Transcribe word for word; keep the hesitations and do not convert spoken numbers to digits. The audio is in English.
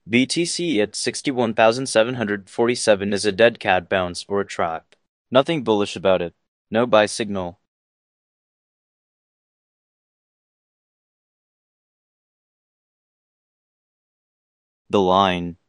B T C at sixty-one thousand seven hundred forty-seven is a dead cat bounce for a trap. Nothing bullish about it. No buy signal. The line.